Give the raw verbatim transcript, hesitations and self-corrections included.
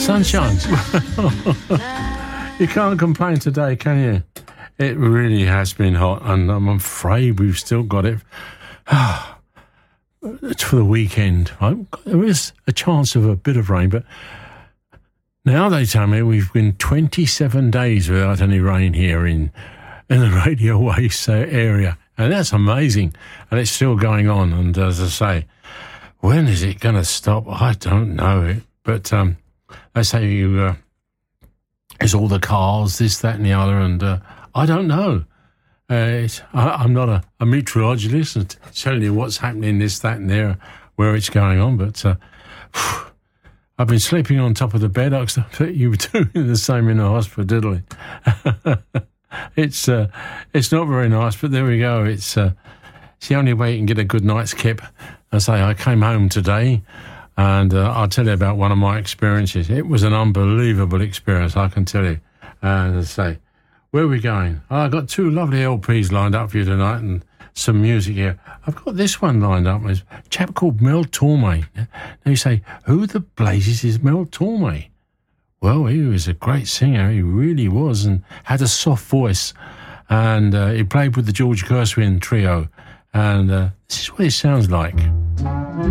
Sunshine. You can't complain today, can you? It really has been hot, and I'm afraid we've still got it. It's for the weekend. There is a chance of a bit of rain, but now they tell me we've been twenty-seven days without any rain here in, in the Radio Waste area. And that's amazing. And it's still going on. And as I say, when is it going to stop? I don't know. But um, they say you, uh, it's all the cars, this, that and the other. And uh, I don't know. Uh, it's, I, I'm not a, a meteorologist and telling you what's happening, this, that and there, where it's going on. But uh, phew, I've been sleeping on top of the bed. I expect you were doing the same in the hospital, diddly. It's uh, it's not very nice, but there we go. It's uh, it's the only way you can get a good night's kip. I say I came home today, and uh, I'll tell you about one of my experiences. It was an unbelievable experience, I can tell you. And I say, where are we going? Oh, I've got two lovely L Ps lined up for you tonight, and some music here. I've got this one lined up. It's a chap called Mel Torme. Now you say, who the blazes is Mel Torme? Well, he was a great singer, he really was, and had a soft voice. And uh, he played with the George Gershwin trio. And uh, this is what he sounds like.